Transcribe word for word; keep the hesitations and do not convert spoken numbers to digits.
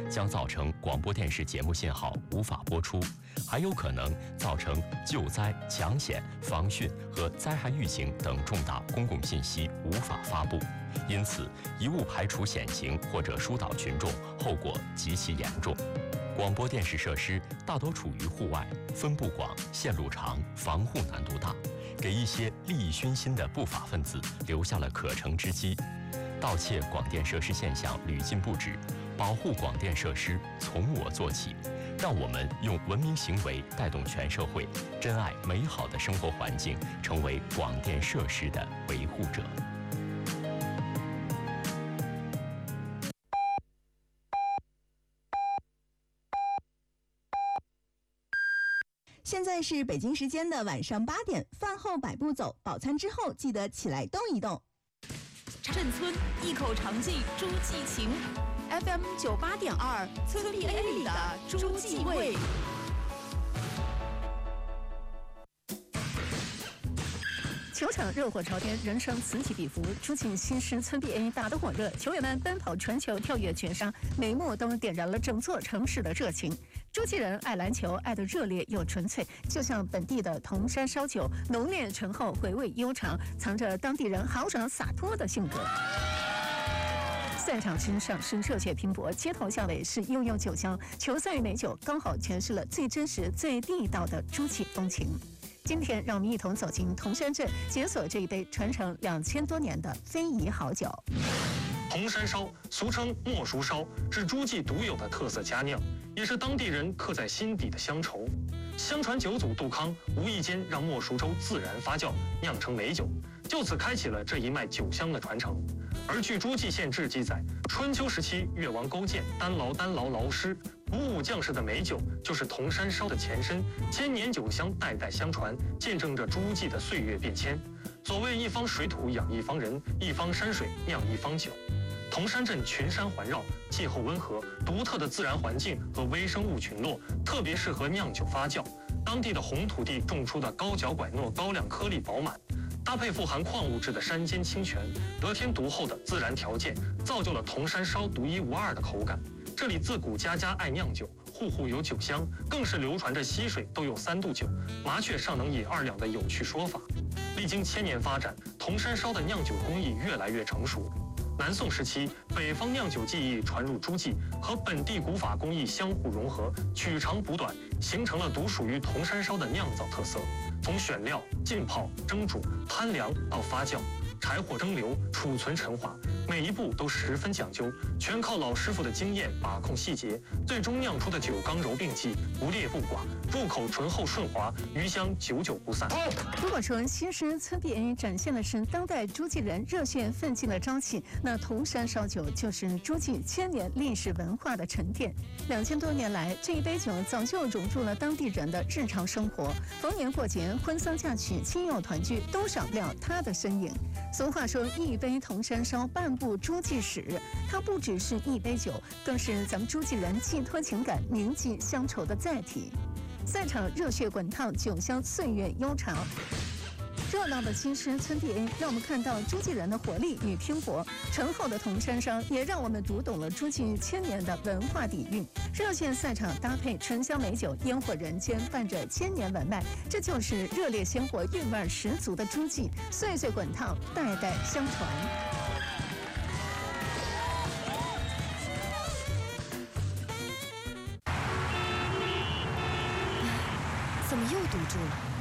将造成广播电视节目信号无法播出，还有可能造成救灾、抢险、防汛和灾害预警等重大公共信息无法发布。因此，贻误排除险情或者疏导群众，后果极其严重。广播电视设施大多处于户外，分布广、线路长、防护难度大，给一些利益熏心的不法分子留下了可乘之机。盗窃广电设施现象屡禁不止，保护广电设施从我做起。让我们用文明行为带动全社会，珍爱美好的生活环境，成为广电设施的维护者。 现在是北京时间的晚上八点，饭后百步走，饱餐之后记得起来动一动。 镇村一口常记诸暨情 ，F M 九八点二，村 P A 里的诸暨味。 球场热火朝天，人生此起彼伏。诸暨新师村 B A 打得火热，球员们奔跑传球，跳跃绝杀，每一幕都点燃了整座城市的热情。诸暨人爱篮球，爱得热烈又纯粹，就像本地的铜山烧酒，浓烈醇厚，回味悠长，藏着当地人豪爽洒脱的性格。赛场之上是热血拼搏，街头巷尾是悠悠酒香，球赛与美酒刚好诠释了最真实、最地道的诸暨风情。今天，让我们一同走进铜山镇，解锁这一杯传承两千多年的非遗好酒。 铜山烧，俗称莫叔烧，是诸暨独有的特色佳酿，也是当地人刻在心底的乡愁。相传九祖杜康无意间让莫叔粥自然发酵，酿成美酒，就此开启了这一脉酒香的传承。而据诸暨县志记载，春秋时期越王勾践单劳单劳劳师，鼓舞将士的美酒就是铜山烧的前身，千年酒香代代相传，见证着诸暨的岁月变迁。所谓一方水土养一方人，一方山水酿一方酒。铜山镇群山环绕，气候温和，独特的自然环境和微生物群落特别适合酿酒发酵。当地的红土地种出的高脚拐糯高粱颗粒饱满，搭配富含矿物质的山间清泉，得天独厚的自然条件，造就了铜山烧独一无二的口感。这里自古家家爱酿酒，户户有酒香，更是流传着溪水都有三度酒，麻雀尚能饮二两的有趣说法。历经千年发展，铜山烧的酿酒工艺越来越成熟。南宋时期，北方酿酒技艺传入诸暨，和本地古法工艺相互融合，取长补短，形成了独属于铜山烧的酿造特色。从选料、浸泡、蒸煮、摊凉到发酵，柴火蒸馏、储存陈化，每一步都十分讲究，全靠老师傅的经验把控细节，最终酿出的酒刚柔并济，不烈不寡，入口醇厚顺滑，余香久久不散。 如果说新师村 B A 展现的是当代诸暨人热血奋进的朝气，那铜山烧酒就是诸暨千年历史文化的沉淀。两千多年来，这一杯酒早就融入了当地人的日常生活，逢年过节、婚丧嫁娶、亲友团聚，都少不了它的身影。俗话说，一杯铜山烧，半部诸暨史。它不只是一杯酒，更是咱们诸暨人寄托情感、铭记乡愁的载体。赛场热血滚烫，酒香岁月悠长。热闹的新师村 B A 让我们看到诸暨人的活力与拼搏，醇厚的铜山烧也让我们读懂了诸暨千年的文化底蕴。热血赛场搭配醇香美酒，烟火人间，伴着千年文脉，这就是热烈鲜活、韵味十足的诸暨，岁岁滚烫，代代相传。 怎么又堵住了？